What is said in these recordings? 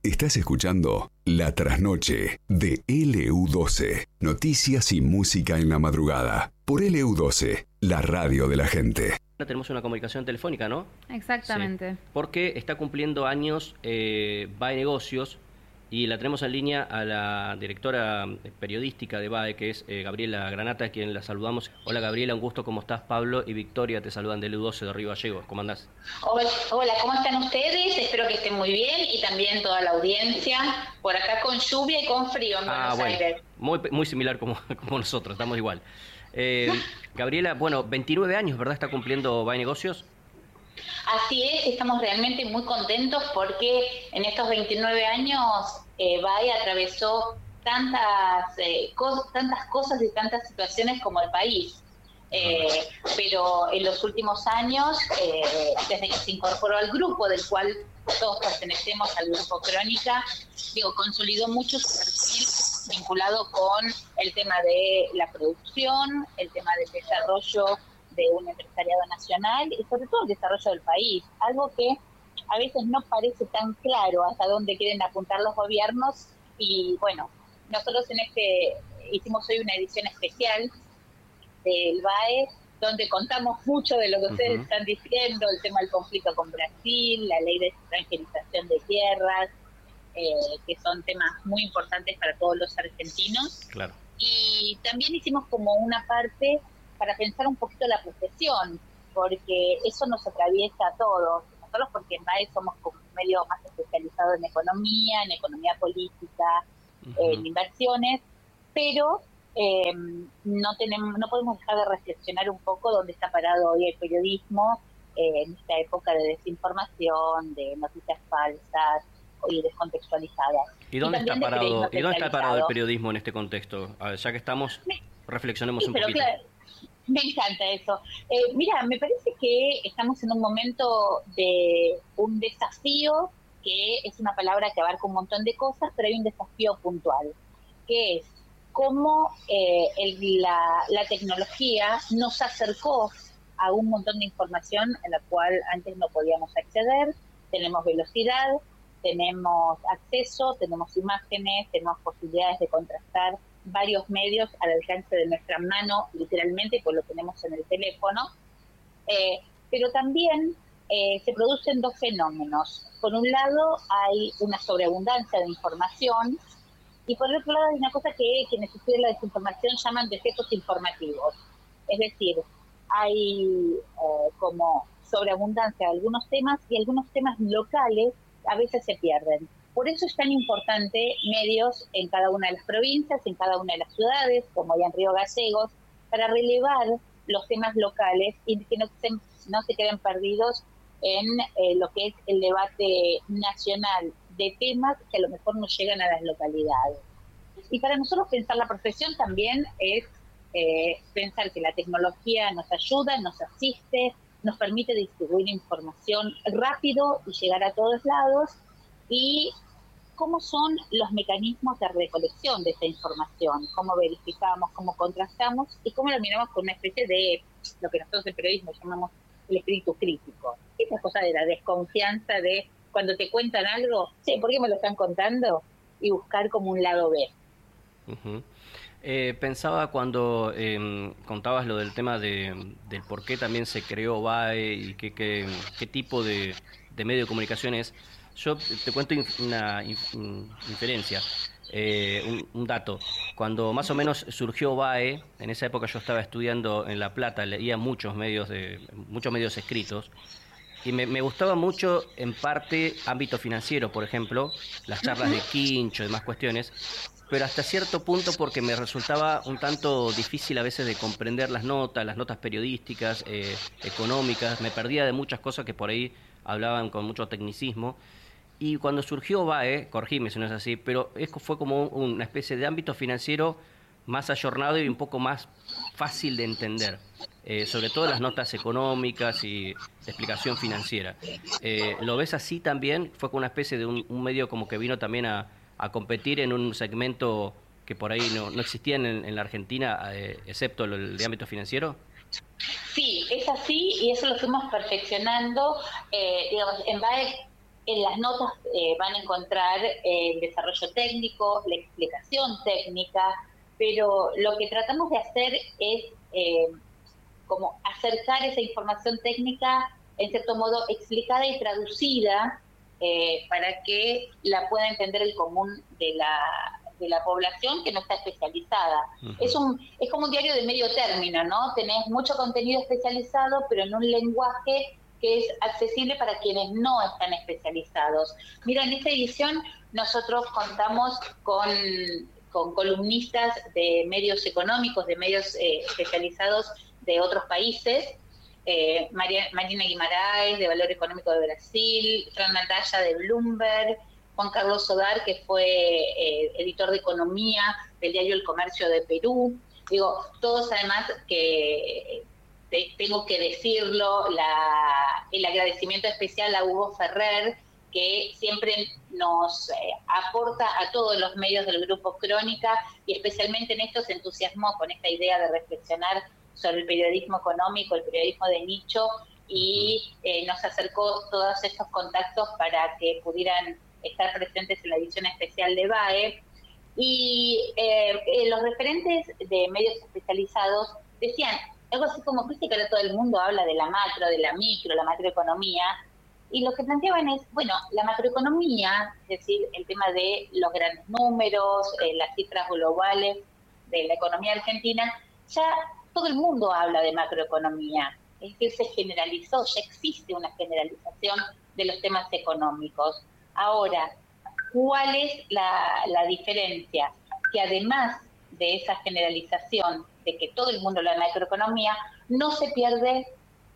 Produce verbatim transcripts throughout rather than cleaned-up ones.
Estás escuchando La Trasnoche de L U doce. Noticias y música en la madrugada. Por L U doce, la radio de la gente. Ahora tenemos una comunicación telefónica, ¿no? Exactamente. Sí. Porque está cumpliendo años eh, B A E Negocios y la tenemos en línea a la directora periodística de B A E, que es eh, Gabriela Granata, a quien la saludamos. Hola Gabriela, un gusto, ¿cómo estás? Pablo y Victoria te saludan de L U doce de Río Gallegos. ¿Cómo andás? Hola, hola, ¿cómo están ustedes? Espero que estén muy bien y también toda la audiencia. Por acá con lluvia y con frío en ah, Buenos bueno, Aires. Muy, muy similar como, como nosotros, estamos igual. Eh, Gabriela, bueno, veintinueve años, ¿verdad? Está cumpliendo B A E Negocios. Así es, estamos realmente muy contentos porque en estos veintinueve años eh, B A E atravesó tantas, eh, cos- tantas cosas y tantas situaciones como el país. Eh, pero en los últimos años, eh, desde que se incorporó al grupo, del cual todos pertenecemos al grupo Crónica, digo, consolidó mucho su perfil vinculado con el tema de la producción, el tema del desarrollo de un empresariado nacional y sobre todo el desarrollo del país, algo que a veces no parece tan claro hasta dónde quieren apuntar los gobiernos. Y bueno, nosotros en este hicimos hoy una edición especial del B A E, donde contamos mucho de lo que ustedes uh-huh. están diciendo, el tema del conflicto con Brasil, la ley de extranjerización de tierras, eh, que son temas muy importantes para todos los argentinos. Claro. Y también hicimos como una parte para pensar un poquito la profesión, porque eso nos atraviesa a todos. Nosotros porque en B A E somos como un medio más especializado en economía, en economía política, uh-huh. en inversiones, pero Eh, no tenemos, no podemos dejar de reflexionar un poco dónde está parado hoy el periodismo eh, en esta época de desinformación, de noticias falsas y descontextualizadas. ¿Y dónde y está parado? ¿Y dónde está parado el periodismo en este contexto? A ver, ya que estamos, me, reflexionemos sí, un poquito. Claro, me encanta eso. Eh, mira, me parece que estamos en un momento de un desafío, que es una palabra que abarca un montón de cosas, pero hay un desafío puntual, que es cómo eh, el, la, la tecnología nos acercó a un montón de información en la cual antes no podíamos acceder. Tenemos velocidad, tenemos acceso, tenemos imágenes, tenemos posibilidades de contrastar varios medios al alcance de nuestra mano, literalmente, pues lo tenemos en el teléfono. Eh, pero también eh, se producen dos fenómenos. Por un lado, hay una sobreabundancia de información, y por otro lado hay una cosa que quienes estudian la desinformación llaman defectos informativos. Es decir, hay eh, como sobreabundancia de algunos temas y algunos temas locales a veces se pierden. Por eso es tan importante medios en cada una de las provincias, en cada una de las ciudades, como ya en Río Gallegos, para relevar los temas locales y que no se, no se queden perdidos en eh, lo que es el debate nacional de temas que a lo mejor no llegan a las localidades. Y para nosotros pensar la profesión también es eh, pensar que la tecnología nos ayuda, nos asiste, nos permite distribuir información rápido y llegar a todos lados, y cómo son los mecanismos de recolección de esta información, cómo verificamos, cómo contrastamos y cómo lo miramos con una especie de lo que nosotros en periodismo llamamos el espíritu crítico. Esa cosa de la desconfianza de cuando te cuentan algo, sí, ¿por qué me lo están contando? Y buscar como un lado B. Uh-huh. Eh, pensaba cuando eh, contabas lo del tema de, del por qué también se creó B A E y qué, qué, qué tipo de, de medio de comunicación es. Yo te cuento una inferencia, eh, un, un dato. Cuando más o menos surgió B A E, en esa época yo estaba estudiando en La Plata, leía muchos medios de muchos medios escritos. Y me, me gustaba mucho, en parte, ámbito financiero, por ejemplo, las charlas de Quincho y demás cuestiones, pero hasta cierto punto porque me resultaba un tanto difícil a veces de comprender las notas, las notas periodísticas, eh, económicas, me perdía de muchas cosas que por ahí hablaban con mucho tecnicismo. Y cuando surgió B A E, corregime si no es así, pero es, fue como una especie de ámbito financiero más ayornado y un poco más fácil de entender. Eh, sobre todo las notas económicas y de explicación financiera. Eh, ¿Lo ves así también? ¿Fue como una especie de un, un medio como que vino también a, a competir en un segmento que por ahí no, no existía en, en la Argentina, eh, excepto el de ámbito financiero? Sí, es así y eso lo fuimos perfeccionando. Eh, digamos, en B A E En las notas eh, van a encontrar eh, el desarrollo técnico, la explicación técnica, pero lo que tratamos de hacer es eh, como acercar esa información técnica, en cierto modo explicada y traducida, eh, para que la pueda entender el común de la, de la población que no está especializada. Uh-huh. Es un es como un diario de medio término, ¿no? Tenés mucho contenido especializado, pero en un lenguaje que es accesible para quienes no están especializados. Mira, en esta edición nosotros contamos con, con columnistas de medios económicos, de medios eh, especializados de otros países, eh, María, Marina Guimaraes, de Valor Económico de Brasil, Fran Aldaya, de Bloomberg, Juan Carlos Sodar, que fue eh, editor de Economía del diario El Comercio de Perú. Digo, todos además que... tengo que decirlo, la, el agradecimiento especial a Hugo Ferrer, que siempre nos eh, aporta a todos los medios del Grupo Crónica, y especialmente en esto se entusiasmó con esta idea de reflexionar sobre el periodismo económico, el periodismo de nicho, y eh, nos acercó todos estos contactos para que pudieran estar presentes en la edición especial de B A E. Y eh, eh, los referentes de medios especializados decían algo así como, viste que ahora todo el mundo habla de la macro, de la micro, la macroeconomía, y lo que planteaban es, bueno, la macroeconomía, es decir, el tema de los grandes números, eh, las cifras globales de la economía argentina, ya todo el mundo habla de macroeconomía, es decir, se generalizó, ya existe una generalización de los temas económicos. Ahora, ¿cuál es la, la diferencia? Que además de esa generalización de que todo el mundo habla de macroeconomía, no se pierde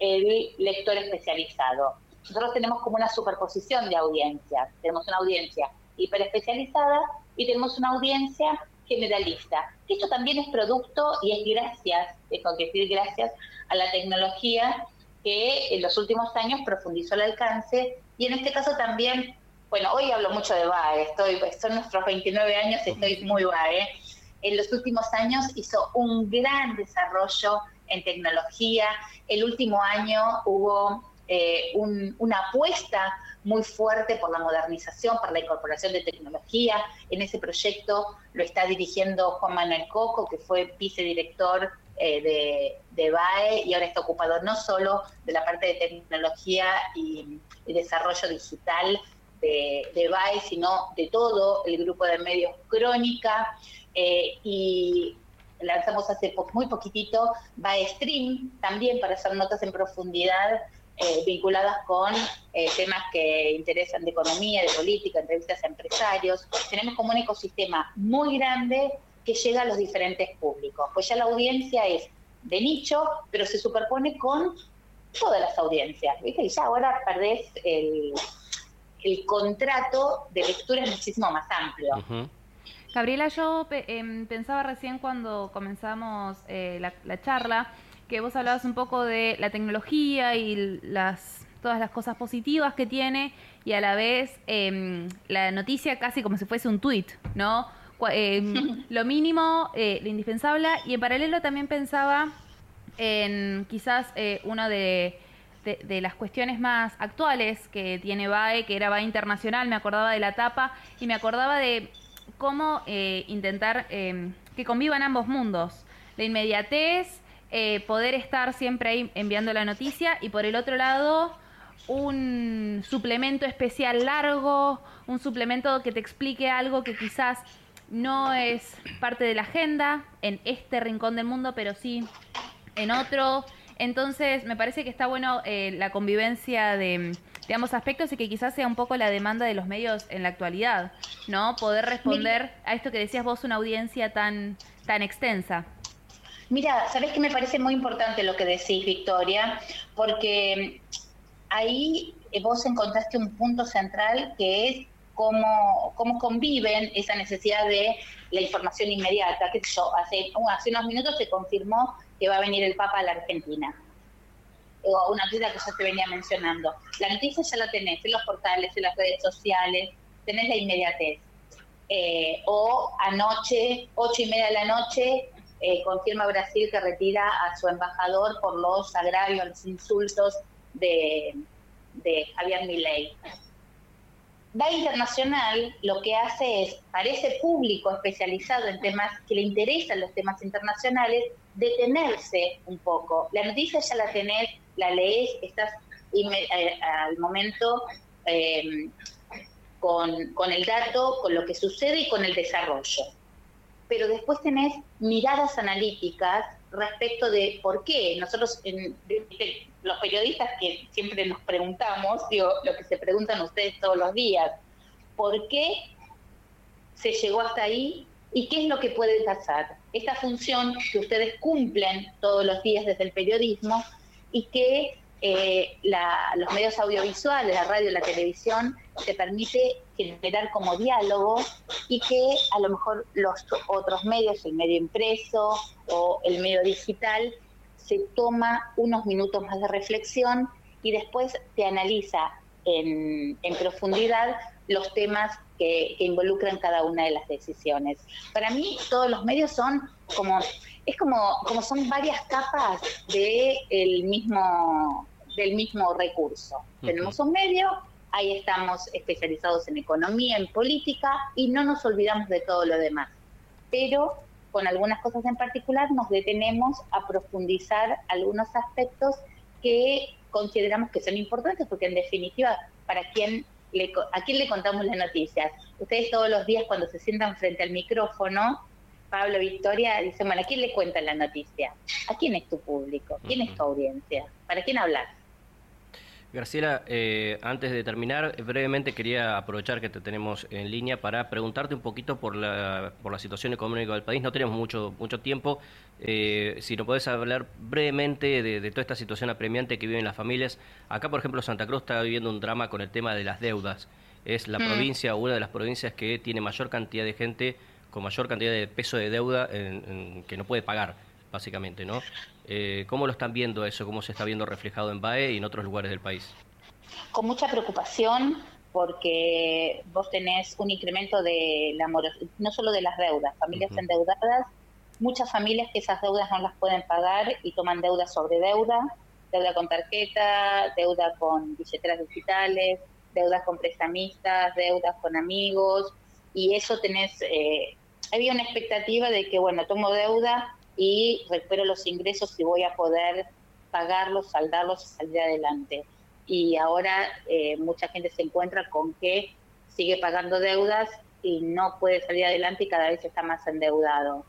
el lector especializado. Nosotros tenemos como una superposición de audiencias. Tenemos una audiencia hiperespecializada y tenemos una audiencia generalista. Esto también es producto y es gracias, tengo que decir gracias, a la tecnología que en los últimos años profundizó el alcance, y en este caso también, bueno, hoy hablo mucho de B A E, estoy, son nuestros veintinueve años, estoy muy B A E. En los últimos años hizo un gran desarrollo en tecnología. El último año hubo eh, un, una apuesta muy fuerte por la modernización, por la incorporación de tecnología. En ese proyecto lo está dirigiendo Juan Manuel Coco, que fue vicedirector eh, de, de B A E, y ahora está ocupado no solo de la parte de tecnología y, y desarrollo digital de, de B A E, sino de todo el grupo de medios Crónica. Eh, y lanzamos hace po- muy poquitito B A E Stream, también para hacer notas en profundidad eh, vinculadas con eh, temas que interesan de economía, de política, entrevistas a empresarios. Tenemos como un ecosistema muy grande que llega a los diferentes públicos, pues ya la audiencia es de nicho, pero se superpone con todas las audiencias, ¿viste? Y ya ahora perdés el, el contrato de lectura, es muchísimo más amplio. Uh-huh. Gabriela, yo eh, pensaba recién cuando comenzamos eh, la, la charla que vos hablabas un poco de la tecnología y las todas las cosas positivas que tiene, y a la vez eh, la noticia casi como si fuese un tuit, ¿no? Eh, lo mínimo, eh, lo indispensable, y en paralelo también pensaba en quizás eh, una de, de, de las cuestiones más actuales que tiene B A E, que era B A E Internacional. Me acordaba de la tapa y me acordaba de cómo eh, intentar eh, que convivan ambos mundos, la inmediatez, eh, poder estar siempre ahí enviando la noticia, y por el otro lado un suplemento especial largo, un suplemento que te explique algo que quizás no es parte de la agenda en este rincón del mundo, pero sí en otro. Entonces me parece que está bueno eh, la convivencia de, de ambos aspectos, y que quizás sea un poco la demanda de los medios en la actualidad, ¿no? Poder responder a esto que decías vos, una audiencia tan, tan extensa. Mira, ¿sabés qué me parece muy importante lo que decís, Victoria? Porque ahí vos encontraste un punto central, que es cómo, cómo conviven esa necesidad de la información inmediata. ¿Qué sé yo? Hace, hace unos minutos se confirmó que va a venir el Papa a la Argentina. Una noticia que yo te venía mencionando. La noticia ya la tenés en los portales, en las redes sociales, tenés la inmediatez. Eh, o anoche, ocho y media de la noche, eh, confirma Brasil que retira a su embajador por los agravios, los insultos de, de Javier Milei. V A E Internacional lo que hace es, para ese público especializado en temas que le interesan los temas internacionales, detenerse un poco. La noticia ya la tenés, la lees, estás eh, al momento eh, con, con el dato, con lo que sucede y con el desarrollo. Pero después tenés miradas analíticas respecto de por qué. Nosotros, en, de, de, los periodistas que siempre nos preguntamos, digo, lo que se preguntan ustedes todos los días, ¿por qué se llegó hasta ahí y qué es lo que puede pasar? Esta función que ustedes cumplen todos los días desde el periodismo y que eh, la, los medios audiovisuales, la radio y la televisión, te permite generar como diálogo y que a lo mejor los otros medios, el medio impreso o el medio digital, se toma unos minutos más de reflexión y después te analiza en, en profundidad los temas que, que involucran cada una de las decisiones. Para mí todos los medios son como, es como, como son varias capas de el mismo, del mismo recurso. Uh-huh. Tenemos un medio, ahí estamos especializados en economía, en política y no nos olvidamos de todo lo demás. Pero con algunas cosas en particular nos detenemos a profundizar algunos aspectos que consideramos que son importantes, porque en definitiva, para quién le, ¿a quién le contamos las noticias? Ustedes todos los días cuando se sientan frente al micrófono, Pablo, Victoria, dicen, bueno, ¿a quién le cuentan la noticia? ¿A quién es tu público? ¿Quién es tu audiencia? ¿Para quién hablas? Graciela, eh, antes de terminar, brevemente quería aprovechar que te tenemos en línea para preguntarte un poquito por la por la situación económica del país. No tenemos mucho mucho tiempo. Eh, si nos podés hablar brevemente de, de toda esta situación apremiante que viven las familias. Acá, por ejemplo, Santa Cruz está viviendo un drama con el tema de las deudas. Es la mm. provincia, una de las provincias que tiene mayor cantidad de gente con mayor cantidad de peso de deuda en, en, que no puede pagar, básicamente, ¿no? Eh, ¿Cómo lo están viendo eso? ¿Cómo se está viendo reflejado en V A E y en otros lugares del país? Con mucha preocupación, porque vos tenés un incremento de la morosidad, no solo de las deudas, familias uh-huh. endeudadas, muchas familias que esas deudas no las pueden pagar y toman deuda sobre deuda, deuda con tarjeta, deuda con billeteras digitales, deudas con prestamistas, deudas con amigos, y eso tenés, eh, había una expectativa de que, bueno, tomo deuda y recupero los ingresos y voy a poder pagarlos, saldarlos y salir adelante. Y ahora eh, mucha gente se encuentra con que sigue pagando deudas y no puede salir adelante y cada vez está más endeudado.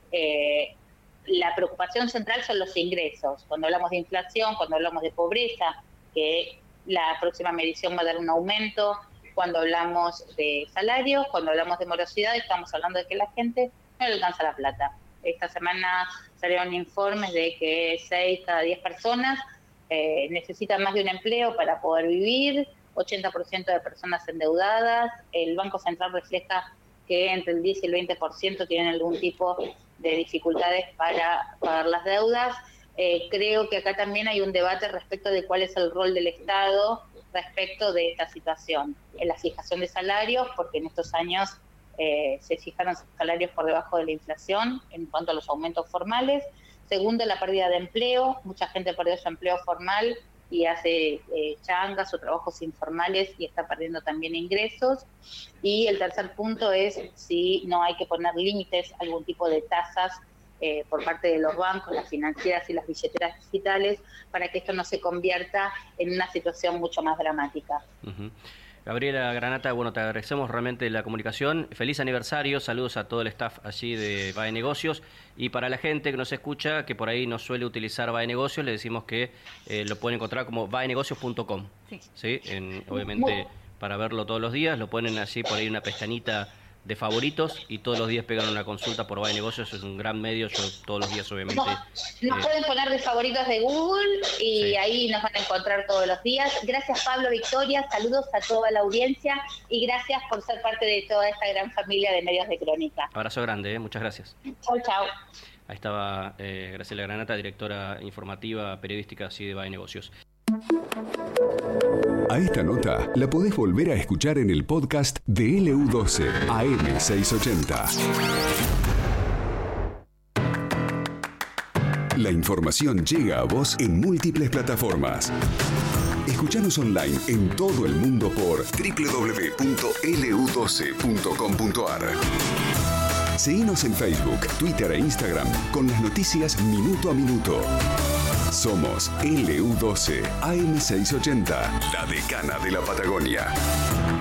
Eh, la preocupación central son los ingresos. Cuando hablamos de inflación, cuando hablamos de pobreza, que la próxima medición va a dar un aumento, cuando hablamos de salarios, cuando hablamos de morosidad, estamos hablando de que la gente no le alcanza la plata. Esta semana salieron informes de que seis cada diez personas eh, necesitan más de un empleo para poder vivir, ochenta por ciento de personas endeudadas. El Banco Central refleja que entre el diez y el veinte por ciento tienen algún tipo de dificultades para pagar las deudas. Eh, creo que acá también hay un debate respecto de cuál es el rol del Estado respecto de esta situación. En la fijación de salarios, porque en estos años Eh, se fijaron salarios por debajo de la inflación en cuanto a los aumentos formales. Segundo, la pérdida de empleo. Mucha gente perdió su empleo formal y hace eh, changas o trabajos informales y está perdiendo también ingresos. Y el tercer punto es si no hay que poner límites, algún tipo de tasas eh, por parte de los bancos, las financieras y las billeteras digitales, para que esto no se convierta en una situación mucho más dramática. Uh-huh. Gabriela Granata, bueno, te agradecemos realmente la comunicación. Feliz aniversario, saludos a todo el staff allí de V A E Negocios. Y para la gente que nos escucha, que por ahí no suele utilizar V A E Negocios, le decimos que eh, lo pueden encontrar como V A E negocios punto com. Sí. ¿Sí? En, obviamente, para verlo todos los días, lo ponen allí por ahí una pestañita de favoritos y todos los días pegan una consulta por V A E Negocios. Es un gran medio, yo todos los días obviamente... No, nos eh, pueden poner de favoritos de Google y sí, ahí nos van a encontrar todos los días. Gracias Pablo, Victoria, saludos a toda la audiencia y gracias por ser parte de toda esta gran familia de medios de crónica. Abrazo grande, ¿eh? Muchas gracias. Chau, chau. Ahí estaba eh, Graciela Granata, directora informativa periodística así de V A E Negocios. A esta nota la podés volver a escuchar en el podcast de L U doce A M seiscientos ochenta. La información llega a vos en múltiples plataformas. Escuchanos online en todo el mundo por doble u doble u doble u punto ele u doce punto com punto a r. Seguinos en Facebook, Twitter e Instagram con las noticias minuto a minuto. Somos ele u doce A M seiscientos ochenta, la decana de la Patagonia.